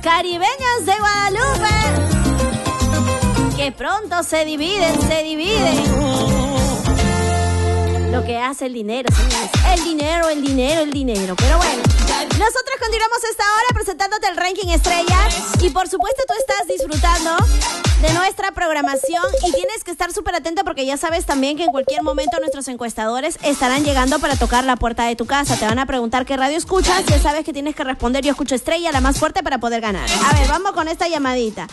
caribeños de Guadalupe, que pronto se dividen. Lo que hace el dinero, señores. El dinero. Pero bueno, nosotros continuamos esta hora presentándote el ranking estrella. Y por supuesto tú estás disfrutando de nuestra programación y tienes que estar súper atento porque ya sabes también que en cualquier momento nuestros encuestadores estarán llegando para tocar la puerta de tu casa. Te van a preguntar qué radio escuchas, ya sabes que tienes que responder yo escucho Estrella, la más fuerte, para poder ganar. A ver, vamos con esta llamadita.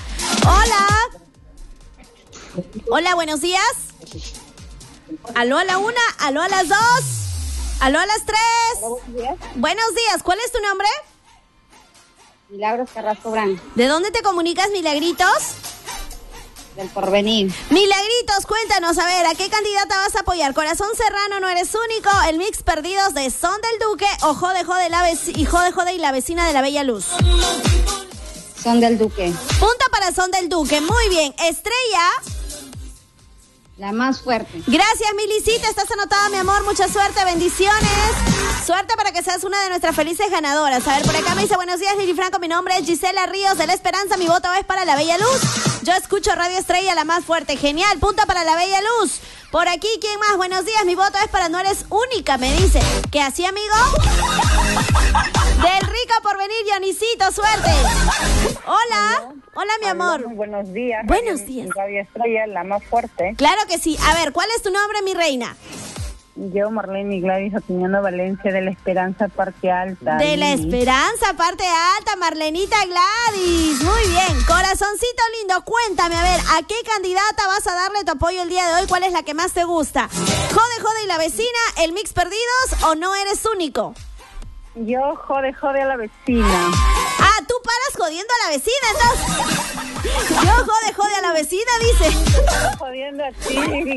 Hola, buenos días. Aló a la 1, aló a las 2, aló a las 3. Buenos días, ¿cuál es tu nombre? Milagros Carrasco Branco. ¿De dónde te comunicas, Milagritos? Del Porvenir. Milagritos, cuéntanos, a ver, ¿a qué candidata vas a apoyar? Corazón Serrano, No Eres Único, el mix Perdidos de Son del Duque o Jode Jode y la vecina de la Bella Luz. Son del Duque. Punto para Son del Duque, muy bien. Estrella. La más fuerte. Gracias, Milicita, estás anotada, mi amor, mucha suerte, bendiciones. Suerte para que seas una de nuestras felices ganadoras. A ver, por acá me dice, buenos días, Lili Franco, mi nombre es Gisela Ríos de La Esperanza, mi voto es para la Bella Luz. Yo escucho Radio Estrella, la más fuerte, genial, punto para la Bella Luz. Por aquí, ¿quién más? Buenos días, mi voto es para No Eres Única, me dice. ¿Qué así, amigo? Del Rico Porvenir, Dionisito, suerte. Hola, mi amor. Muy buenos días. Buenos días. Radio Estrella, la más fuerte. Claro que sí. A ver, ¿cuál es tu nombre, mi reina? Yo, Marlene y Gladys Opiñano Valencia, de La Esperanza, parte alta. De La Esperanza, parte alta, Marlenita Gladys. Muy bien. Corazoncito lindo, cuéntame, a ver, ¿a qué candidata vas a darle tu apoyo el día de hoy? ¿Cuál es la que más te gusta? Jode y la vecina, el mix Perdidos o No Eres Único? Yo, jode a la vecina. Ah, tú paras jodiendo a la vecina, entonces. Yo jode a la vecina, dice. Jodiendo a ti.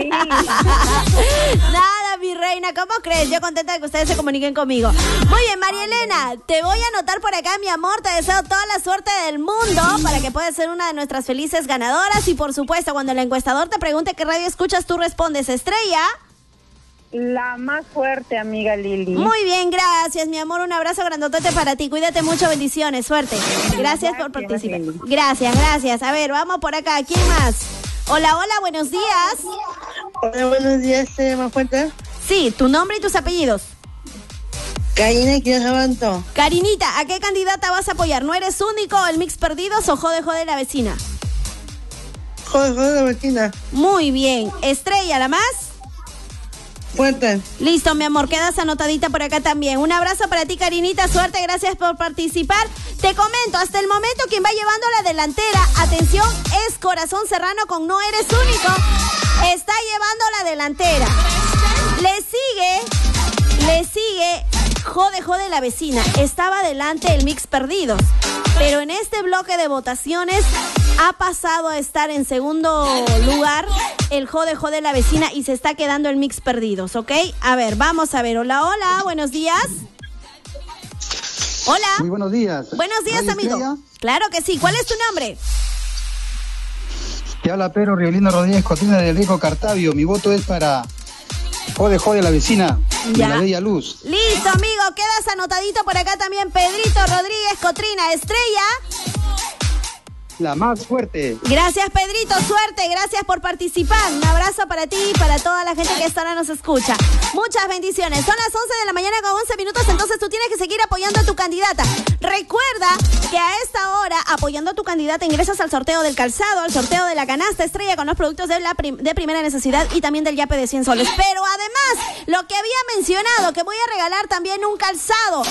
Nada, mi reina, ¿cómo crees? Yo contenta de que ustedes se comuniquen conmigo. Muy bien, María Elena, te voy a anotar por acá, mi amor. Te deseo toda la suerte del mundo para que puedas ser una de nuestras felices ganadoras. Y por supuesto, cuando el encuestador te pregunte qué radio escuchas, tú respondes Estrella. La más fuerte, amiga Lili. Muy bien, gracias, mi amor. Un abrazo grandotote para ti. Cuídate mucho, bendiciones, suerte. Gracias por participar. Gracias. A ver, vamos por acá. ¿Quién más? Hola, buenos días. Hola, buenos días, ¿más fuerte? Sí, tu nombre y tus apellidos. Karina Quirosabanto. Karinita, ¿a qué candidata vas a apoyar? ¿No Eres Único, el mix Perdidos o Jode la vecina? Jode la vecina. Muy bien. Estrella, ¿la más? Fuerte. Listo, mi amor, quedas anotadita por acá también. Un abrazo para ti, Karinita, suerte, gracias por participar. Te comento, hasta el momento quien va llevando la delantera, atención, es Corazón Serrano con No Eres Único. Está llevando la delantera. Le sigue Jode la vecina. Estaba adelante el mix Perdidos. Pero en este bloque de votaciones ha pasado a estar en segundo lugar el Jode la vecina y se está quedando el mix Perdidos, ¿ok? A ver, vamos a ver. Hola, buenos días. Hola. Muy buenos días. Buenos días, amigo. Estrella? Claro que sí. ¿Cuál es tu nombre? Te habla Pedro Riolino Rodríguez Cotina del Rico Cartavio. Mi voto es para Jode la vecina de la Bella Luz. Listo, amigo. Quedas anotadito por acá también. Pedrito Rodríguez Cotrina. Estrella. La más fuerte. Gracias, Pedrito, suerte, gracias por participar. Un abrazo para ti y para toda la gente que esta hora nos escucha. Muchas bendiciones. Son las 11 de la mañana con 11 minutos, entonces tú tienes que seguir apoyando a tu candidata. Recuerda que a esta hora, apoyando a tu candidata, ingresas al sorteo del calzado, al sorteo de la canasta Estrella con los productos de primera necesidad y también del yape de 100 soles. Pero además, lo que había mencionado, que voy a regalar también un calzado